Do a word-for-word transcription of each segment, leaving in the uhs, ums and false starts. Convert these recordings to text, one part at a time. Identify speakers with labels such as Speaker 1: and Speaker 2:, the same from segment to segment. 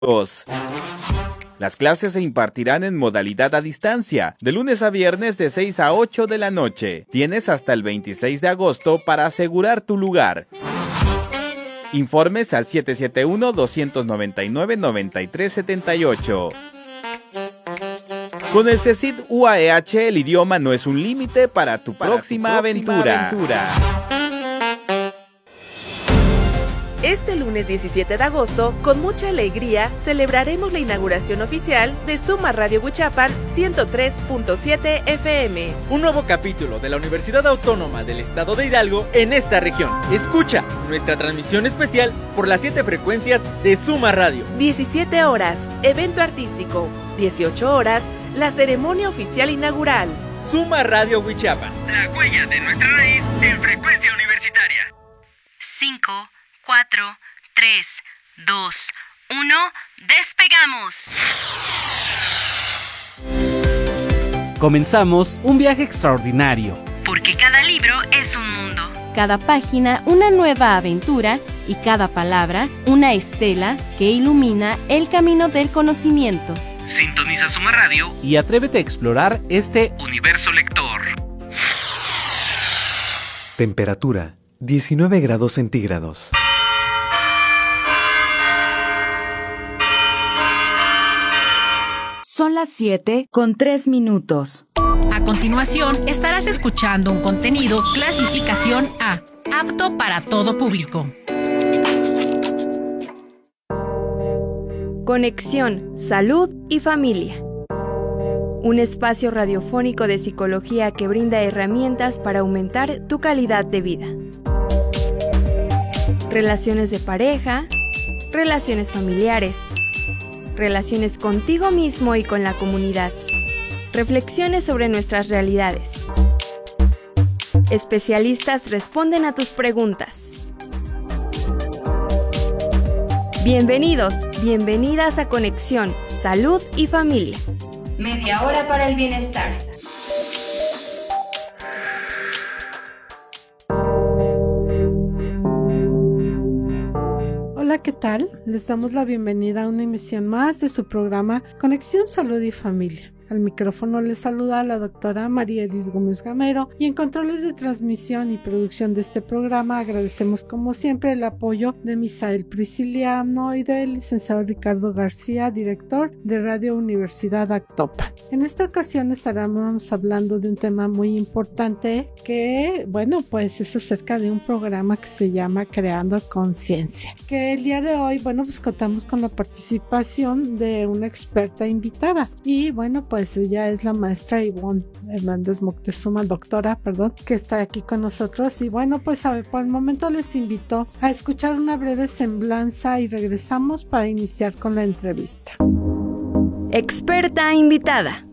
Speaker 1: Las clases se impartirán en modalidad a distancia, de lunes a viernes de seis a ocho de la noche. Tienes hasta el veintiséis de agosto para asegurar tu lugar. Informes al siete siete uno, dos nueve nueve, nueve tres siete ocho. Con el CECIT U A E H, el idioma no es un límite para tu para próxima, tu próxima aventura. aventura.
Speaker 2: Este lunes diecisiete de agosto, con mucha alegría, celebraremos la inauguración oficial de Suma Radio Huichapan ciento tres punto siete F M.
Speaker 3: Un nuevo capítulo de la Universidad Autónoma del Estado de Hidalgo en esta región. Escucha nuestra transmisión especial por las siete frecuencias de Suma Radio.
Speaker 2: diecisiete horas, evento artístico. dieciocho horas, la ceremonia oficial inaugural.
Speaker 3: Suma Radio Huichapan.
Speaker 4: La huella de nuestra raíz en frecuencia universitaria.
Speaker 5: cinco, cuatro, tres, dos, uno, ¡despegamos!
Speaker 6: Comenzamos un viaje extraordinario.
Speaker 5: Porque cada libro es un mundo.
Speaker 7: Cada página una nueva aventura y cada palabra una estela que ilumina el camino del conocimiento.
Speaker 4: Sintoniza Suma Radio
Speaker 6: y atrévete a explorar este
Speaker 4: universo lector.
Speaker 8: Temperatura diecinueve grados centígrados.
Speaker 9: Son las siete con tres minutos.
Speaker 10: A continuación, estarás escuchando un contenido clasificación A, apto para todo público.
Speaker 11: Conexión, salud y familia. Un espacio radiofónico de psicología que brinda herramientas para aumentar tu calidad de vida. Relaciones de pareja, relaciones familiares, relaciones contigo mismo y con la comunidad. Reflexiones sobre nuestras realidades. Especialistas responden a tus preguntas. Bienvenidos, bienvenidas a Conexión, Salud y Familia. Media hora para el bienestar.
Speaker 12: Hola, ¿qué tal? Les damos la bienvenida a una emisión más de su programa Conexión, Salud y Familia. Al micrófono les saluda la doctora María Edith Gómez Gamero y en controles de transmisión y producción de este programa agradecemos como siempre el apoyo de Misael Prisciliano y del licenciado Ricardo García, director de Radio Universidad Actopan. En esta ocasión estaremos hablando de un tema muy importante que, bueno, pues es acerca de un programa que se llama Creando Conciencia, que el día de hoy, bueno, pues contamos con la participación de una experta invitada y, bueno, pues Pues ella es la maestra Ivonne Hernández Moctezuma, doctora, perdón, que está aquí con nosotros. Y bueno, pues a ver, por el momento les invito a escuchar una breve semblanza y regresamos para iniciar con la entrevista.
Speaker 11: Experta invitada.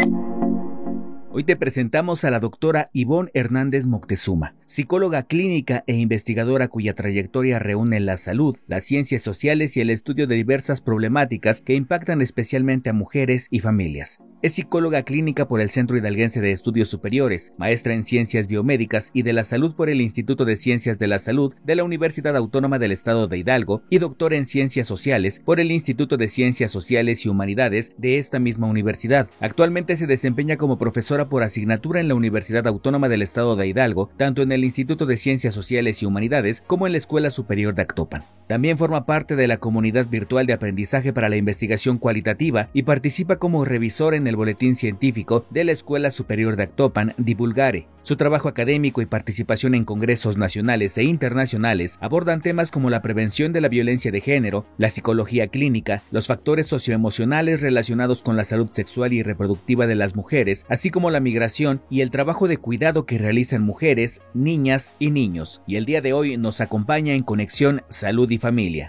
Speaker 13: Hoy te presentamos a la doctora Ivonne Hernández Moctezuma, psicóloga clínica e investigadora cuya trayectoria reúne la salud, las ciencias sociales y el estudio de diversas problemáticas que impactan especialmente a mujeres y familias. Es psicóloga clínica por el Centro Hidalguense de Estudios Superiores, maestra en Ciencias Biomédicas y de la Salud por el Instituto de Ciencias de la Salud de la Universidad Autónoma del Estado de Hidalgo y doctora en Ciencias Sociales por el Instituto de Ciencias Sociales y Humanidades de esta misma universidad. Actualmente se desempeña como profesora por asignatura en la Universidad Autónoma del Estado de Hidalgo, tanto en el Instituto de Ciencias Sociales y Humanidades como en la Escuela Superior de Actopan. También forma parte de la comunidad virtual de aprendizaje para la investigación cualitativa y participa como revisor en el boletín científico de la Escuela Superior de Actopan, Divulgare. Su trabajo académico y participación en congresos nacionales e internacionales abordan temas como la prevención de la violencia de género, la psicología clínica, los factores socioemocionales relacionados con la salud sexual y reproductiva de las mujeres, así como la migración y el trabajo de cuidado que realizan mujeres, niñas y niños. Y el día de hoy nos acompaña en Conexión, Salud y Familia.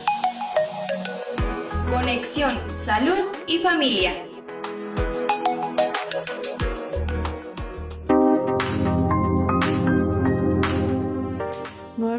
Speaker 11: Conexión, Salud y Familia.
Speaker 12: Nuevamente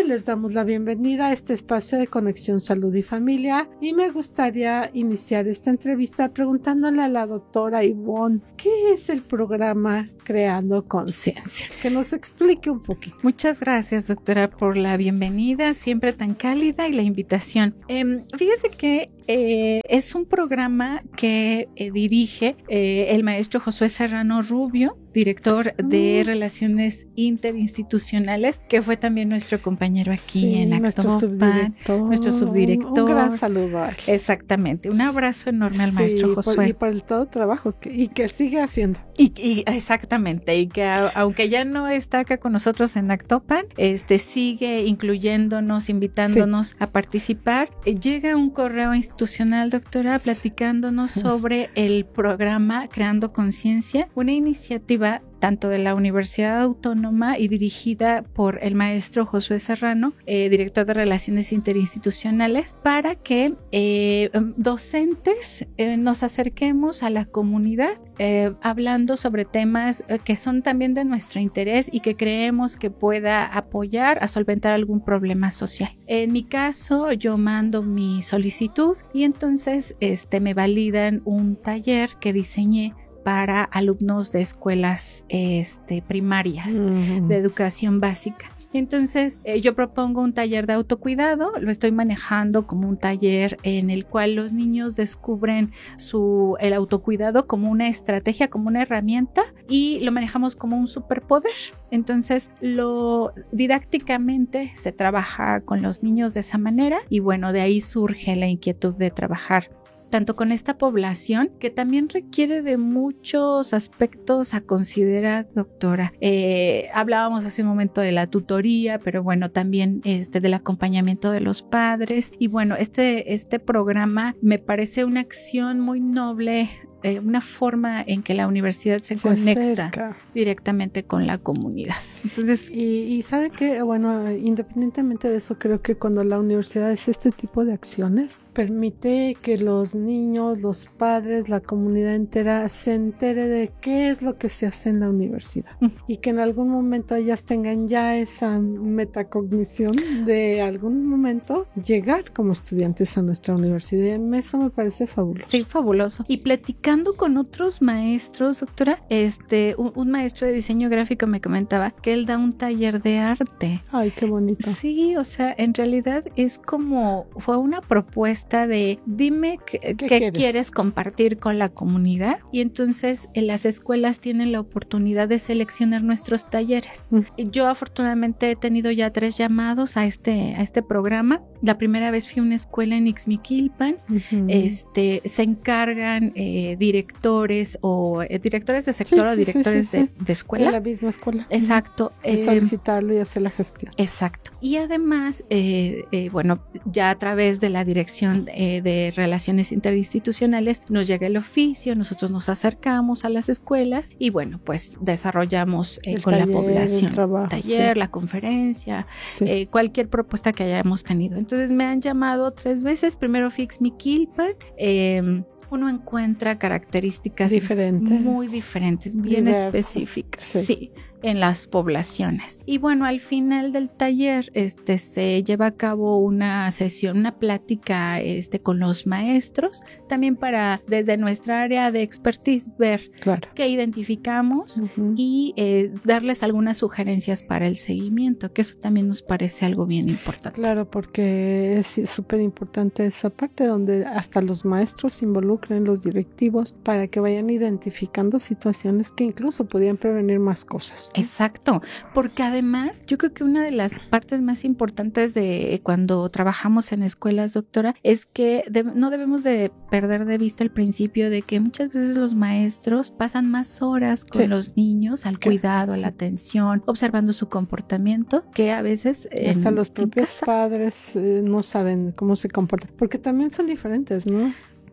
Speaker 12: nuevamente les damos la bienvenida a este espacio de Conexión Salud y Familia y me gustaría iniciar esta entrevista preguntándole a la doctora Ivonne, ¿qué es el programa Creando Conciencia? Que nos explique un poquito.
Speaker 14: Muchas gracias, doctora, por la bienvenida, siempre tan cálida, y la invitación. Eh, fíjese que eh, es un programa que eh, dirige eh, el maestro Josué Serrano Rubio, director de mm. Relaciones Interinstitucionales, que fue también nuestro compañero aquí sí, en Actopan, nuestro subdirector. Nuestro subdirector.
Speaker 12: Un, un gran saludo.
Speaker 14: Exactamente, un abrazo enorme al sí, maestro Josué.
Speaker 12: Por, y por el todo trabajo que, y que sigue haciendo.
Speaker 14: Y, y exactamente, y que a, aunque ya no está acá con nosotros en Actopan, este sigue incluyéndonos, invitándonos sí. a participar. Eh, llega un correo institucional, doctora, platicándonos sí. sobre el programa Creando Conciencia, una iniciativa tanto de la Universidad Autónoma y dirigida por el maestro Josué Serrano, eh, director de Relaciones Interinstitucionales, para que eh, docentes eh, nos acerquemos a la comunidad eh, hablando sobre temas eh, que son también de nuestro interés y que creemos que pueda apoyar a solventar algún problema social. En mi caso, yo mando mi solicitud y entonces este, me validan un taller que diseñé para alumnos de escuelas este, primarias uh-huh. de educación básica. Entonces eh, yo propongo un taller de autocuidado, lo estoy manejando como un taller en el cual los niños descubren su, el autocuidado como una estrategia, como una herramienta, y lo manejamos como un superpoder. Entonces lo didácticamente se trabaja con los niños de esa manera y bueno, de ahí surge la inquietud de trabajar tanto con esta población que también requiere de muchos aspectos a considerar, doctora. Eh, hablábamos hace un momento de la tutoría, pero bueno, también este, del acompañamiento de los padres. Y bueno, este, este programa me parece una acción muy noble, eh, una forma en que la universidad se, se conecta acerca. directamente con la comunidad. Entonces,
Speaker 12: y, y sabe que, bueno, independientemente de eso, creo que cuando la universidad hace este tipo de acciones, permite que los niños, los padres, la comunidad entera se entere de qué es lo que se hace en la universidad mm. y que en algún momento ellas tengan ya esa metacognición de algún momento llegar como estudiantes a nuestra universidad. Eso me parece fabuloso.
Speaker 14: Sí, fabuloso. Y platicando con otros maestros, doctora, este, un, un maestro de diseño gráfico me comentaba que él da un taller de arte.
Speaker 12: Ay, qué bonito.
Speaker 14: Sí, o sea, en realidad es como, fue una propuesta de dime qué, ¿Qué, qué quieres? quieres compartir con la comunidad, y entonces en las escuelas tienen la oportunidad de seleccionar nuestros talleres. Mm. Yo afortunadamente he tenido ya tres llamados a este, a este programa. La primera vez fui a una escuela en Ixmiquilpan. Uh-huh. Este, se encargan eh, directores o eh, directores de sector sí, o directores sí, sí, sí. De, de escuela.
Speaker 12: De la misma escuela.
Speaker 14: Exacto.
Speaker 12: De eh, solicitarlo y hacer la gestión.
Speaker 14: Exacto. Y además, eh, eh, bueno, ya a través de la dirección eh, de Relaciones Interinstitucionales nos llega el oficio, nosotros nos acercamos a las escuelas y bueno, pues desarrollamos eh, con taller, la población el trabajo, taller, sí. la conferencia, sí. eh, cualquier propuesta que hayamos tenido. Entonces me han llamado tres veces, primero fui a Ixmiquilpan, eh, uno encuentra características diferentes, muy diferentes, bien diversas, específicas, sí. sí, en las poblaciones. Y bueno, al final del taller este, se lleva a cabo una sesión, una plática este, con los maestros, también para desde nuestra área de expertise ver claro. qué identificamos uh-huh. y eh, darles algunas sugerencias para el seguimiento, que eso también nos parece algo bien importante.
Speaker 12: Claro, porque es súper importante esa parte donde hasta los maestros se involucran, los directivos, para que vayan identificando situaciones que incluso podían prevenir más cosas.
Speaker 14: Exacto, porque además yo creo que una de las partes más importantes de cuando trabajamos en escuelas, doctora, es que de, no debemos de perder de vista el principio de que muchas veces los maestros pasan más horas con sí. los niños al cuidado, sí. a la atención, observando su comportamiento, que a veces
Speaker 12: hasta en, los propios padres eh, no saben cómo se comportan, porque también son diferentes, ¿no?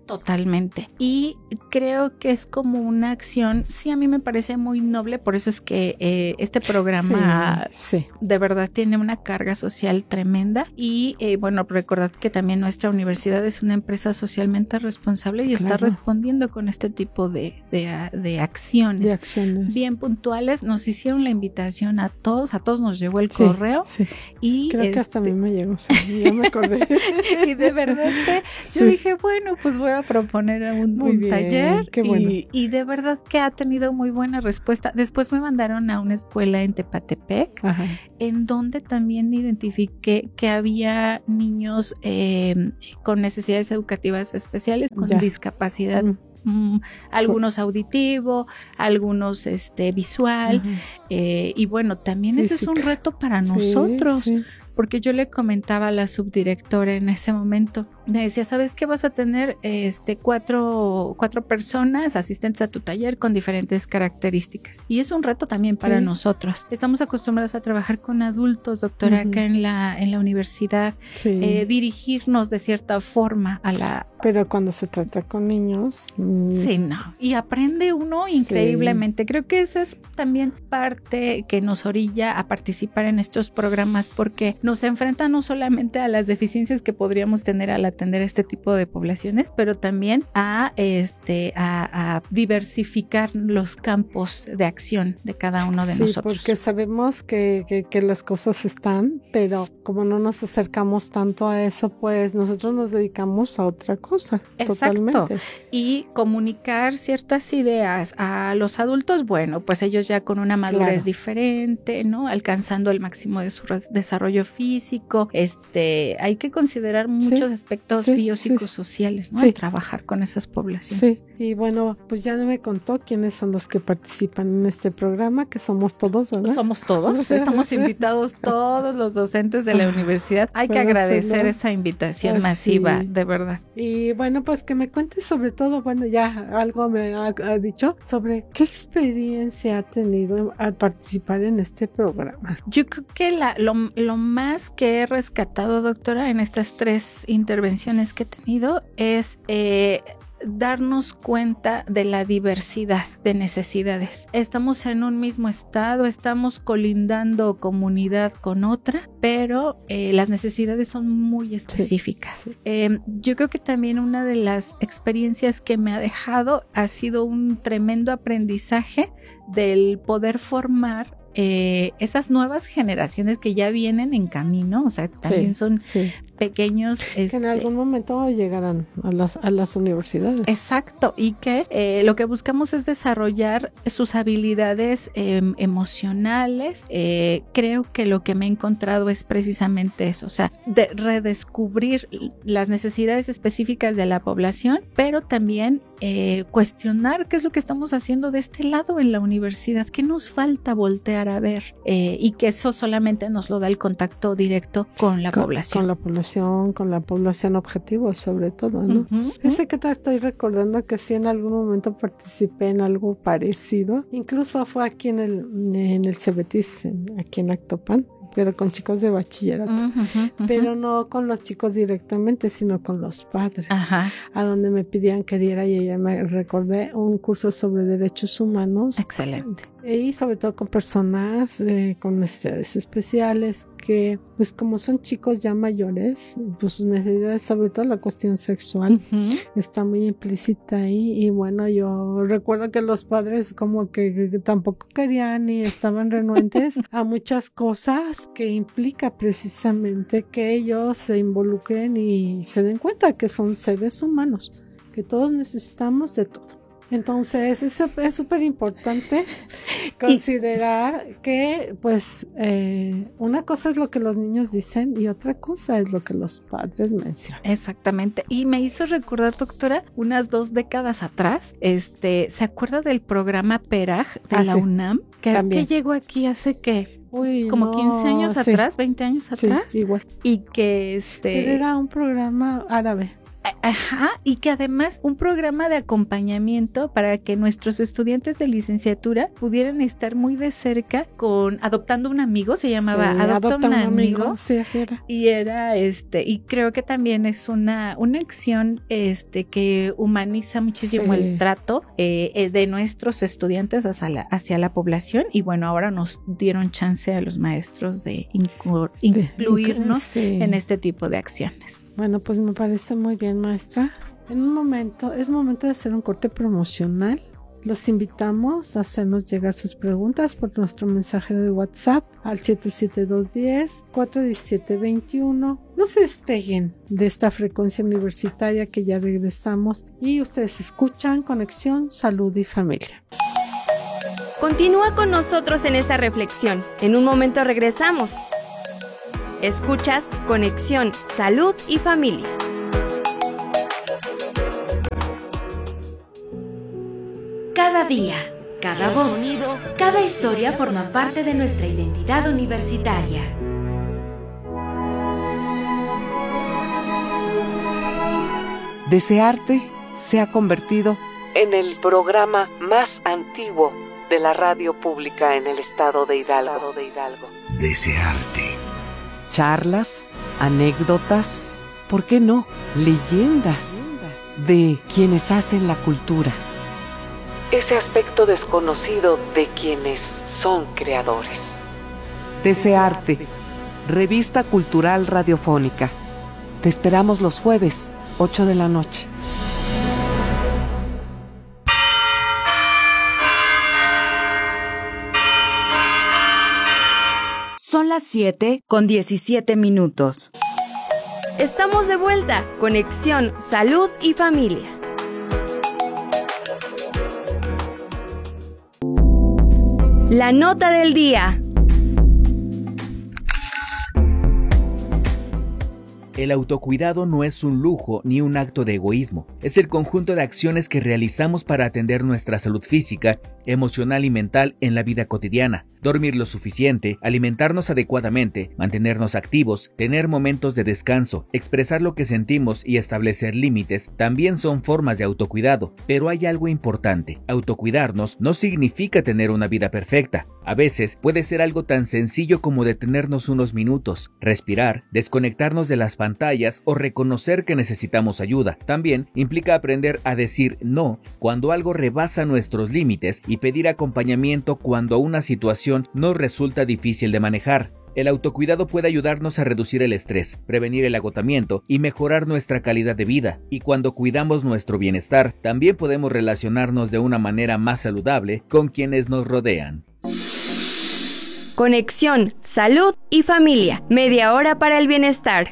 Speaker 14: Totalmente. Y creo que es como una acción, sí, a mí me parece muy noble, por eso es que eh, este programa
Speaker 12: sí, sí.
Speaker 14: de verdad tiene una carga social tremenda. Y eh, bueno, recordad que también nuestra universidad es una empresa socialmente responsable y claro. está respondiendo con este tipo de, de, de acciones.
Speaker 12: De acciones.
Speaker 14: Bien puntuales. Nos hicieron la invitación a todos, a todos nos llegó el sí, correo.
Speaker 12: Sí.
Speaker 14: Y
Speaker 12: creo este... que hasta a mí me llegó, sí, ya me acordé.
Speaker 14: Y de verdad que sí. yo dije, bueno, pues voy a proponer un, un bien, taller
Speaker 12: qué bueno.
Speaker 14: y, y de verdad que ha tenido muy buena respuesta. Después me mandaron a una escuela en Tepatepec, Ajá. en donde también identifiqué que había niños eh, con necesidades educativas especiales, con ya. discapacidad. Mm. Mm, algunos auditivo, algunos este visual, uh-huh. eh, y bueno, también Física. ese es un reto para sí, nosotros, sí. porque yo le comentaba a la subdirectora en ese momento, me decía, ¿sabes qué? Vas a tener este cuatro, cuatro personas asistentes a tu taller con diferentes características. Y es un reto también para sí. nosotros. Estamos acostumbrados a trabajar con adultos, doctora, uh-huh. acá en la, en la universidad, sí. eh, dirigirnos de cierta forma a la...
Speaker 12: Pero cuando se trata con niños... Mmm.
Speaker 14: Sí, no. Y aprende uno increíblemente. Sí. Creo que esa es también parte que nos orilla a participar en estos programas, porque nos enfrenta no solamente a las deficiencias que podríamos tener al atender este tipo de poblaciones, pero también a este a, a diversificar los campos de acción de cada uno de
Speaker 12: sí,
Speaker 14: nosotros.
Speaker 12: Porque sabemos que, que, que las cosas están, pero como no nos acercamos tanto a eso, pues nosotros nos dedicamos a otra cosa.
Speaker 14: Exacto.
Speaker 12: Totalmente.
Speaker 14: Y comunicar ciertas ideas a los adultos, bueno, pues ellos ya con una madurez claro. diferente, ¿no? Alcanzando el máximo de su desarrollo físico. Este, hay que considerar muchos sí. aspectos Sí, biopsicosociales, sí, ¿no? Sí. Y trabajar con esas poblaciones.
Speaker 12: Sí, y bueno, pues ya no me contó quiénes son los que participan en este programa, que somos todos, ¿verdad?
Speaker 14: Somos todos, estamos invitados todos los docentes de la universidad. Hay que agradecer hacerlo. esa invitación pues masiva, sí. de verdad.
Speaker 12: Y bueno, pues que me cuentes sobre todo, bueno, ya algo me ha, ha dicho sobre qué experiencia ha tenido al participar en este programa.
Speaker 14: Yo creo que la, lo, lo más que he rescatado, doctora, en estas tres intervenciones que he tenido es eh, darnos cuenta de la diversidad de necesidades. Estamos en un mismo estado, estamos colindando comunidad con otra, pero eh, las necesidades son muy específicas. Sí, sí. Eh, yo creo que también una de las experiencias que me ha dejado ha sido un tremendo aprendizaje del poder formar Eh, esas nuevas generaciones que ya vienen en camino, o sea, también sí, son sí. pequeños.
Speaker 12: Que este, en algún momento llegarán a las, a las universidades.
Speaker 14: Exacto, y que eh, lo que buscamos es desarrollar sus habilidades eh, emocionales. Eh, creo que lo que me he encontrado es precisamente eso, o sea, de redescubrir las necesidades específicas de la población, pero también eh, cuestionar qué es lo que estamos haciendo de este lado en la universidad, qué nos falta voltear a ver, eh, y que eso solamente nos lo da el contacto directo con la
Speaker 12: con,
Speaker 14: población.
Speaker 12: Con la población, con la población objetivo sobre todo, ¿no? Uh-huh. Ese que te estoy recordando que sí en algún momento participé en algo parecido, incluso fue aquí en el, en el Cebetis, en, aquí en Actopan, pero con chicos de bachillerato, uh-huh, uh-huh. pero no con los chicos directamente, sino con los padres, uh-huh. a donde me pedían que diera, y ya me recordé, un curso sobre derechos humanos.
Speaker 14: Excelente.
Speaker 12: Y sobre todo con personas eh, con necesidades especiales que, pues como son chicos ya mayores, pues sus necesidades, sobre todo la cuestión sexual, uh-huh. está muy implícita ahí. Y bueno, yo recuerdo que los padres como que, que tampoco querían y estaban renuentes a muchas cosas que implica precisamente que ellos se involucren y se den cuenta que son seres humanos, que todos necesitamos de todo. Entonces es súper importante considerar y, que pues eh, una cosa es lo que los niños dicen y otra cosa es lo que los padres mencionan.
Speaker 14: Exactamente, y me hizo recordar, doctora, unas dos décadas atrás, este, ¿se acuerda del programa PERAG de ah, la sí. UNAM? Que, que llegó aquí hace que
Speaker 12: Uy,
Speaker 14: como
Speaker 12: no,
Speaker 14: quince años
Speaker 12: sí.
Speaker 14: atrás, veinte años atrás.
Speaker 12: Sí, igual.
Speaker 14: Y que este...
Speaker 12: Pero era un programa árabe.
Speaker 14: Ajá, y que además un programa de acompañamiento para que nuestros estudiantes de licenciatura pudieran estar muy de cerca con Adoptando un Amigo, se llamaba
Speaker 12: Sí,
Speaker 14: Adopta,
Speaker 12: Adopta
Speaker 14: un
Speaker 12: un
Speaker 14: Amigo.
Speaker 12: Amigo, sí, así era.
Speaker 14: Y era este, y creo que también es una, una acción este, que humaniza muchísimo
Speaker 12: Sí.
Speaker 14: el trato eh, eh, de nuestros estudiantes hacia la, hacia la población. Y bueno, ahora nos dieron chance a los maestros de inclu- incluirnos
Speaker 12: sí.
Speaker 14: en este tipo de acciones.
Speaker 12: Bueno, pues me parece muy bien, maestra. En un momento, es momento de hacer un corte promocional. Los invitamos a hacernos llegar sus preguntas por nuestro mensaje de WhatsApp al siete siete dos uno cero, cuatro uno siete dos uno. No se despeguen de esta frecuencia universitaria que ya regresamos y ustedes escuchan Conexión Salud y Familia.
Speaker 11: Continúa con nosotros en esta reflexión. En un momento regresamos. Escuchas Conexión Salud y Familia.
Speaker 5: Cada día, cada voz, cada historia forma parte de nuestra identidad universitaria.
Speaker 15: Desearte se ha convertido en el programa más antiguo de la radio pública en el estado de Hidalgo.
Speaker 16: Desearte.
Speaker 15: Charlas, anécdotas, ¿por qué no? Leyendas de quienes hacen la cultura. Ese aspecto desconocido de quienes son creadores. Desearte, revista cultural radiofónica. Te esperamos los jueves, ocho de la noche.
Speaker 9: Son las siete con diecisiete minutos.
Speaker 11: Estamos de vuelta. Conexión Salud y Familia. La nota del día.
Speaker 13: El autocuidado no es un lujo ni un acto de egoísmo, es el conjunto de acciones que realizamos para atender nuestra salud física, emocional y mental en la vida cotidiana. Dormir lo suficiente, alimentarnos adecuadamente, mantenernos activos, tener momentos de descanso, expresar lo que sentimos y establecer límites también son formas de autocuidado. Pero hay algo importante: autocuidarnos no significa tener una vida perfecta. A veces puede ser algo tan sencillo como detenernos unos minutos, respirar, desconectarnos de las pantallas o reconocer que necesitamos ayuda. También implica aprender a decir no cuando algo rebasa nuestros límites y pedir acompañamiento cuando una situación nos resulta difícil de manejar. El autocuidado puede ayudarnos a reducir el estrés, prevenir el agotamiento y mejorar nuestra calidad de vida. Y cuando cuidamos nuestro bienestar, también podemos relacionarnos de una manera más saludable con quienes nos rodean.
Speaker 11: Conexión Salud y Familia. Media hora para el bienestar.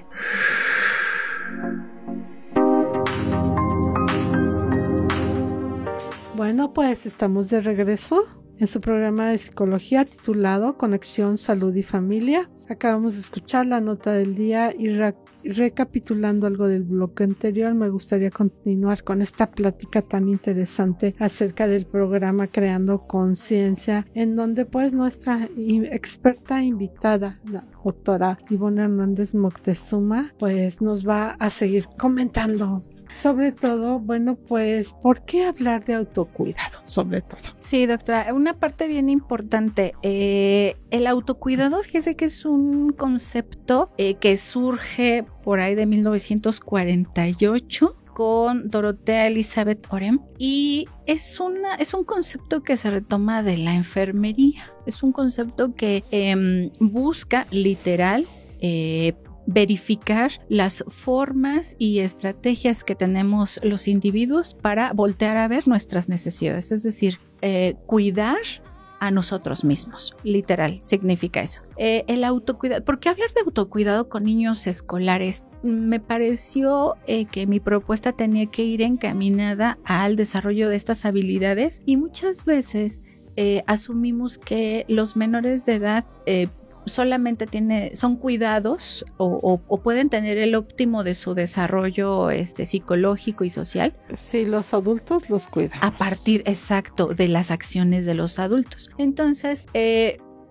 Speaker 12: Bueno, pues estamos de regreso en su programa de psicología titulado Conexión Salud y Familia. Acabamos de escuchar la nota del día y re- recapitulando algo del bloque anterior, me gustaría continuar con esta plática tan interesante acerca del programa Creando Conciencia, en donde pues nuestra experta invitada, la doctora Ivonne Hernández Moctezuma, pues nos va a seguir comentando. Sobre todo, bueno, pues, ¿por qué hablar de autocuidado? Sobre todo.
Speaker 14: Sí, doctora, una parte bien importante, eh, el autocuidado, fíjese que es un concepto eh, que surge por ahí de mil novecientos cuarenta y ocho con Dorothea Elizabeth Orem, y es, una, es un concepto que se retoma de la enfermería, es un concepto que eh, busca literal eh, verificar las formas y estrategias que tenemos los individuos para voltear a ver nuestras necesidades, es decir, eh, cuidar a nosotros mismos, literal, significa eso. Eh, el autocuidado, ¿por qué hablar de autocuidado con niños escolares? Me pareció eh, que mi propuesta tenía que ir encaminada al desarrollo de estas habilidades y muchas veces eh, asumimos que los menores de edad eh, solamente tiene, son cuidados o, o, o pueden tener el óptimo de su desarrollo este, psicológico y social.
Speaker 12: Sí, los adultos los cuidan.
Speaker 14: A partir, exacto, de las acciones de los adultos. Entonces, eh,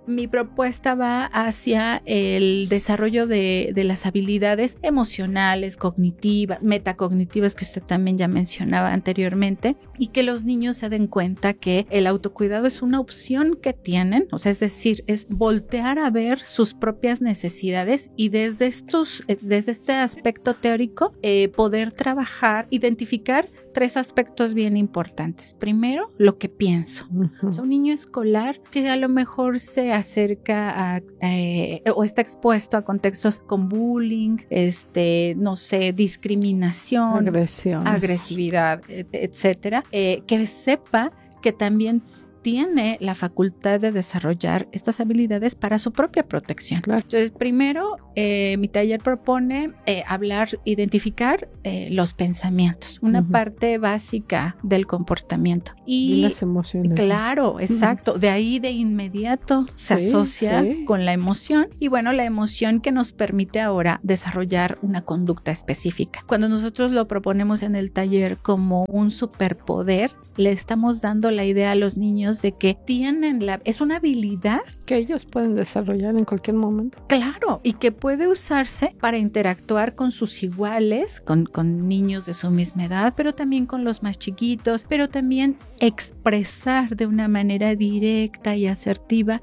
Speaker 14: mi propuesta va hacia el desarrollo de, de las habilidades emocionales, cognitivas, metacognitivas que usted también ya mencionaba anteriormente, y que los niños se den cuenta que el autocuidado es una opción que tienen, o sea, es decir, es voltear a ver sus propias necesidades y desde estos, desde este aspecto teórico, eh, poder trabajar, identificar tres aspectos bien importantes. Primero, lo que pienso. Uh-huh. O sea, un niño escolar que a lo mejor se acerca a, eh, o está expuesto a contextos con bullying, este, no sé, discriminación,
Speaker 12: agresión,
Speaker 14: agresividad, et- etcétera, eh, que sepa que también tiene la facultad de desarrollar estas habilidades para su propia protección. Claro. Entonces, primero, eh, mi taller propone eh, hablar, identificar eh, los pensamientos, una uh-huh. parte básica del comportamiento. Y,
Speaker 12: y las emociones.
Speaker 14: Claro, ¿no? Exacto. Uh-huh. De ahí de inmediato se sí, asocia sí. con la emoción y bueno, la emoción que nos permite ahora desarrollar una conducta específica. Cuando nosotros lo proponemos en el taller como un superpoder, le estamos dando la idea a los niños de que tienen la, es una habilidad
Speaker 12: que ellos pueden desarrollar en cualquier momento.
Speaker 14: Claro, y que puede usarse para interactuar con sus iguales, con, con niños de su misma edad, pero también con los más chiquitos, pero también expresar de una manera directa y asertiva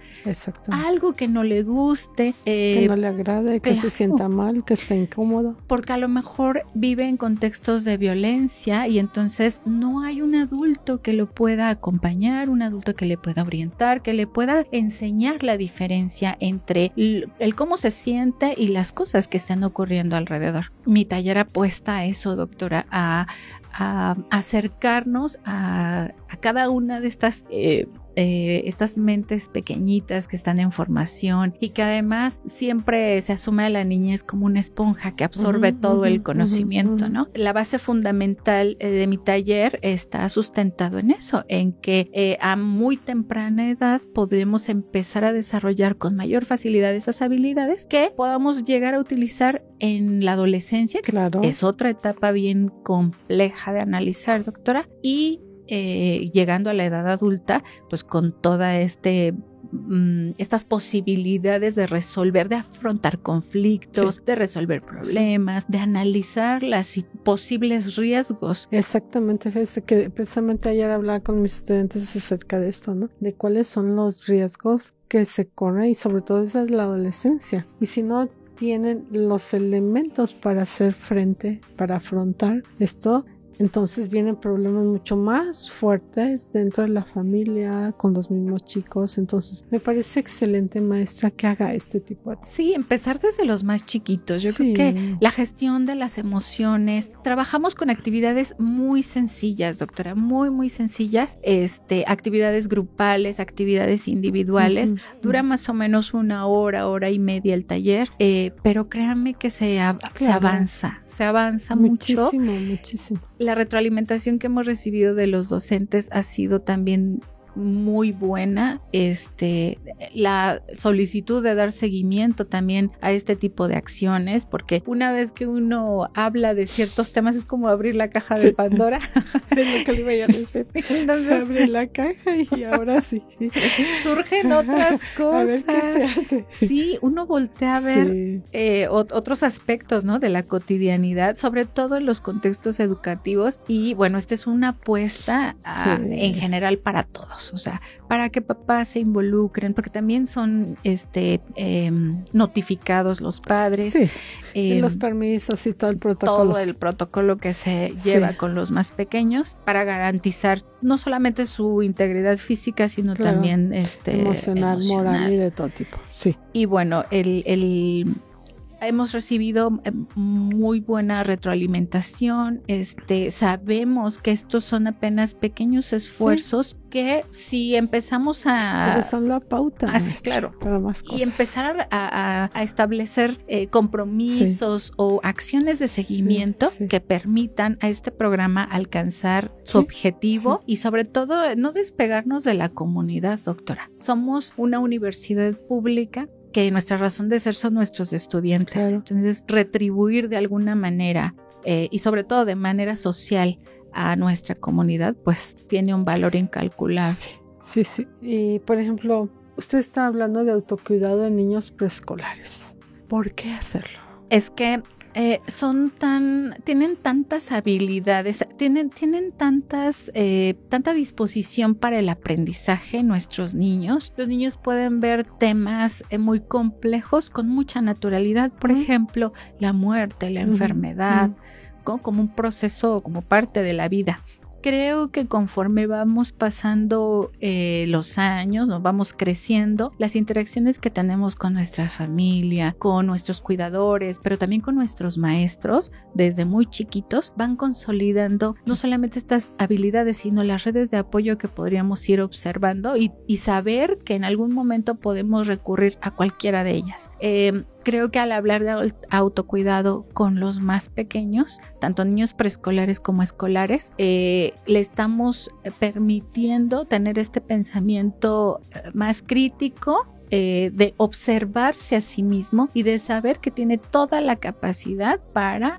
Speaker 14: algo que no le guste,
Speaker 12: eh, que no le agrade, que claro. se sienta mal, que esté incómodo.
Speaker 14: Porque a lo mejor vive en contextos de violencia y entonces no hay un adulto que lo pueda acompañar, un adulto que le pueda orientar, que le pueda enseñar la diferencia entre el, el cómo se siente y las cosas que están ocurriendo alrededor. Mi taller apuesta a eso, doctora, a, a acercarnos a, a cada una de estas eh, Eh, estas mentes pequeñitas que están en formación y que además siempre se asume a la niñez como una esponja que absorbe uh-huh, todo uh-huh, el conocimiento, uh-huh. ¿no? La base fundamental eh, de mi taller está sustentado en eso, en que eh, a muy temprana edad podremos empezar a desarrollar con mayor facilidad esas habilidades que podamos llegar a utilizar en la adolescencia, que claro. es otra etapa bien compleja de analizar, doctora, y Eh, llegando a la edad adulta, pues con toda este mm, estas posibilidades de resolver, de afrontar conflictos, sí. de resolver problemas, sí. de analizar los posibles riesgos.
Speaker 12: Exactamente, fíjese que precisamente ayer hablaba con mis estudiantes acerca de esto, ¿no? De cuáles son los riesgos que se corren y sobre todo esa es la adolescencia. Y si no tienen los elementos para hacer frente, para afrontar esto, entonces vienen problemas mucho más fuertes dentro de la familia, con los mismos chicos. Entonces me parece excelente, maestra, que haga este tipo de...
Speaker 14: Sí, empezar desde los más chiquitos. Yo sí. creo que la gestión de las emociones, trabajamos con actividades muy sencillas, doctora, muy, muy sencillas. Este, actividades grupales, actividades individuales. Uh-huh. Dura más o menos una hora, hora y media el taller, eh, pero créanme que se, av- claro. se avanza. Se avanza
Speaker 12: muchísimo,
Speaker 14: mucho.
Speaker 12: Muchísimo, muchísimo.
Speaker 14: La retroalimentación que hemos recibido de los docentes ha sido también muy buena. Este, la solicitud de dar seguimiento también a este tipo de acciones, porque una vez que uno habla de ciertos temas es como abrir la caja sí. de Pandora.
Speaker 12: Es lo que le iba a decir. Entonces se abre la caja y ahora sí.
Speaker 14: Surgen otras cosas.
Speaker 12: A ver qué se hace.
Speaker 14: Sí, uno voltea a ver sí. eh, otros aspectos, ¿no? de la cotidianidad, sobre todo en los contextos educativos. Y bueno, esta es una apuesta a, sí. en general para todos. O sea, para que papás se involucren, porque también son este eh, notificados los padres.
Speaker 12: Sí,
Speaker 14: eh,
Speaker 12: y los permisos y todo el protocolo.
Speaker 14: Todo el protocolo que se lleva sí. con los más pequeños para garantizar no solamente su integridad física, sino claro. también este,
Speaker 12: emocional, emocional, moral y de todo tipo. Sí.
Speaker 14: Y bueno, el... el hemos recibido muy buena retroalimentación. Este, sabemos que estos son apenas pequeños esfuerzos sí. que si empezamos a...
Speaker 12: Pero son la pauta.
Speaker 14: Así, claro.
Speaker 12: Para más cosas.
Speaker 14: Y empezar a, a, a establecer eh, compromisos sí. o acciones de seguimiento sí, sí. que permitan a este programa alcanzar su sí, objetivo sí. y sobre todo no despegarnos de la comunidad, doctora. Somos una universidad pública que nuestra razón de ser son nuestros estudiantes. Claro. Entonces, retribuir de alguna manera eh, y sobre todo de manera social a nuestra comunidad, pues tiene un valor incalculable.
Speaker 12: Sí, sí, sí. Y por ejemplo, usted está hablando de autocuidado de niños preescolares. ¿Por qué hacerlo?
Speaker 14: Es que eh, son tan, tienen tantas habilidades, tienen, tienen tantas, eh, tanta disposición para el aprendizaje nuestros niños. Los niños pueden ver temas eh, muy complejos con mucha naturalidad. Por uh-huh. ejemplo, la muerte, la uh-huh. enfermedad, uh-huh. como, como un proceso, como parte de la vida. Creo que conforme vamos pasando eh, los años, nos vamos creciendo, las interacciones que tenemos con nuestra familia, con nuestros cuidadores, pero también con nuestros maestros, desde muy chiquitos, van consolidando no solamente estas habilidades, sino las redes de apoyo que podríamos ir observando y, y saber que en algún momento podemos recurrir a cualquiera de ellas. Eh, Creo que al hablar de autocuidado con los más pequeños, tanto niños preescolares como escolares, eh, le estamos permitiendo tener este pensamiento más crítico, eh, de observarse a sí mismo y de saber que tiene toda la capacidad para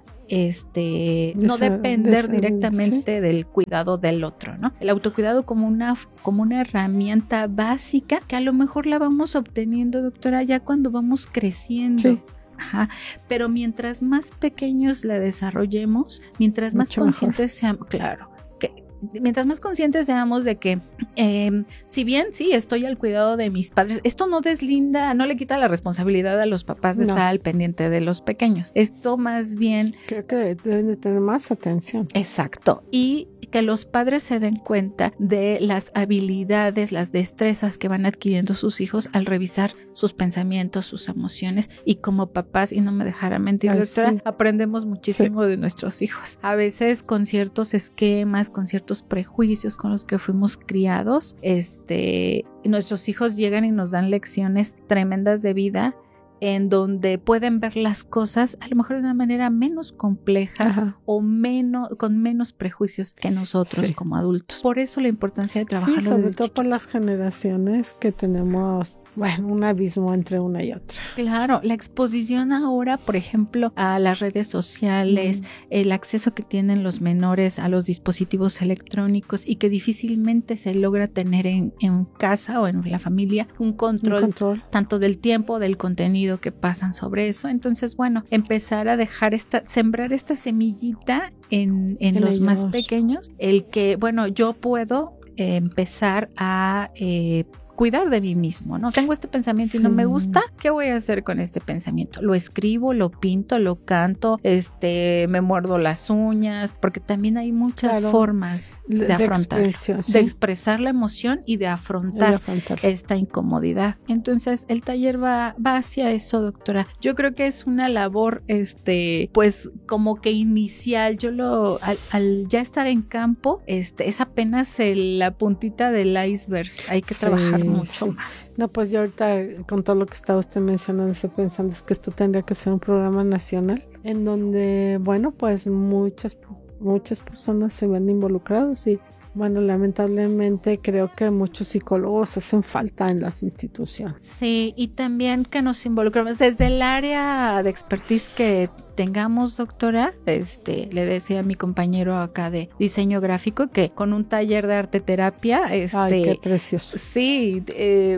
Speaker 14: este no Desa, depender desa, directamente sí. del cuidado del otro, ¿no? El autocuidado como una como una herramienta básica que a lo mejor la vamos obteniendo, doctora, ya cuando vamos creciendo. Sí. Ajá. Pero mientras más pequeños la desarrollemos, mientras más Mucho conscientes seamos, claro, que mientras más conscientes seamos de que eh, si bien sí estoy al cuidado de mis padres, esto no deslinda, no le quita la responsabilidad a los papás de no. estar al pendiente de los pequeños. Esto más bien...
Speaker 12: Creo que deben de tener más atención.
Speaker 14: Exacto. Y que los padres se den cuenta de las habilidades, las destrezas que van adquiriendo sus hijos al revisar sus pensamientos, sus emociones, y como papás, y no me dejara mentir, Ay, doctora, sí. aprendemos muchísimo sí. de nuestros hijos. A veces con ciertos esquemas, con ciertos prejuicios con los que fuimos criados, este, nuestros hijos llegan y nos dan lecciones tremendas de vida, en donde pueden ver las cosas a lo mejor de una manera menos compleja Ajá. o menos, con menos prejuicios que nosotros sí. como adultos. Por eso la importancia de trabajar.
Speaker 12: Sí, sobre todo por las generaciones que tenemos, bueno, un abismo entre una y otra.
Speaker 14: Claro, la exposición ahora, por ejemplo, a las redes sociales, mm. el acceso que tienen los menores a los dispositivos electrónicos y que difícilmente se logra tener en, en casa o en la familia un control, un control tanto del tiempo, del contenido que pasan sobre eso. Entonces, bueno, empezar a dejar esta, sembrar esta semillita en, en, en los ellos. Más pequeños, el que, bueno, yo puedo eh, empezar a eh, cuidar de mí mismo, ¿no? Tengo este pensamiento sí. y no me gusta, ¿qué voy a hacer con este pensamiento? Lo escribo, lo pinto, lo canto, este, me muerdo las uñas, porque también hay muchas claro. formas de, de afrontar, ¿sí? de expresar la emoción y de afrontar, de afrontar esta incomodidad. Entonces, el taller va, va hacia eso, doctora. Yo creo que es una labor, este, pues, como que inicial. Yo lo, al, al ya estar en campo, este, es apenas el, la puntita del iceberg. Hay que sí. trabajar mucho sí. más.
Speaker 12: No, pues yo ahorita con todo lo que estaba usted mencionando estoy pensando es que esto tendría que ser un programa nacional en donde, bueno, pues muchas muchas personas se ven involucrados y bueno, lamentablemente creo que muchos psicólogos hacen falta en las instituciones.
Speaker 14: Sí, y también que nos involucramos desde el área de expertise que tengamos, doctora. Este, le decía a mi compañero acá de diseño gráfico que con un taller de arte terapia, este,
Speaker 12: ay, qué precioso.
Speaker 14: Sí, eh,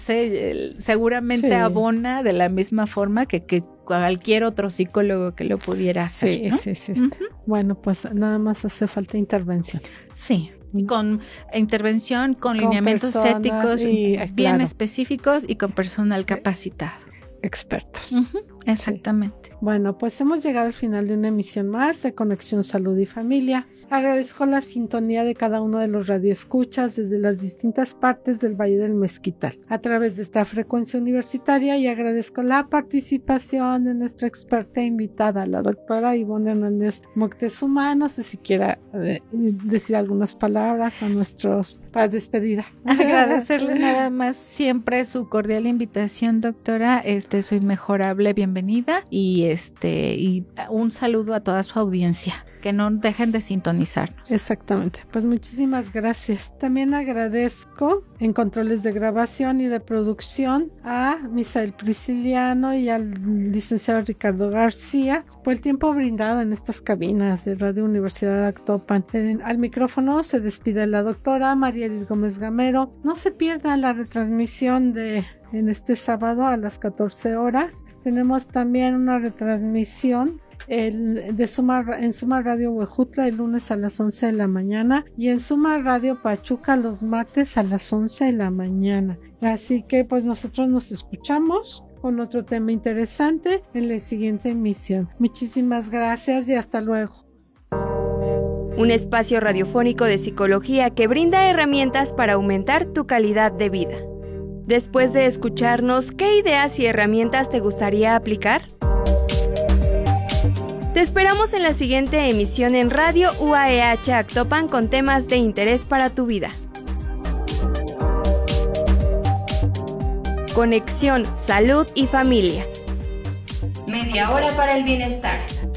Speaker 14: hace, seguramente sí. abona de la misma forma que, que cualquier otro psicólogo que lo pudiera hacer.
Speaker 12: Sí,
Speaker 14: ¿no?
Speaker 12: sí, sí. sí. Uh-huh. Bueno, pues nada más hace falta intervención.
Speaker 14: Sí. Y con intervención, con, con lineamientos éticos y, bien claro. específicos y con personal capacitado.
Speaker 12: Expertos.
Speaker 14: Uh-huh, exactamente.
Speaker 12: Sí. Bueno, pues hemos llegado al final de una emisión más de Conexión Salud y Familia. Agradezco la sintonía de cada uno de los radioescuchas desde las distintas partes del Valle del Mezquital a través de esta frecuencia universitaria y agradezco la participación de nuestra experta invitada, la doctora Ivonne Hernández Moctezuma. No sé si quiera eh, decir algunas palabras a nuestros para despedida.
Speaker 14: Agradecerle nada más siempre su cordial invitación, doctora. Este, su inmejorable bienvenida y este y un saludo a toda su audiencia. que no dejen de sintonizarnos.
Speaker 12: Exactamente, pues muchísimas gracias. También agradezco en controles de grabación y de producción a Misael Prisciliano y al licenciado Ricardo García por el tiempo brindado en estas cabinas de Radio Universidad de Actopan. En, al micrófono se despide la doctora María Edith Gómez Gamero. No se pierda la retransmisión de en este sábado a las catorce horas. Tenemos también una retransmisión El, de Suma, en Suma Radio Huejutla el lunes a las once de la mañana y en Suma Radio Pachuca los martes a las once de la mañana. Así que pues nosotros nos escuchamos con otro tema interesante en la siguiente emisión. Muchísimas gracias y hasta luego.
Speaker 11: Un espacio radiofónico de psicología que brinda herramientas para aumentar tu calidad de vida. Después de escucharnos, ¿qué ideas y herramientas te gustaría aplicar? Te esperamos en la siguiente emisión en Radio U A E H Actopan con temas de interés para tu vida. Conexión, salud y familia. Media hora para el bienestar.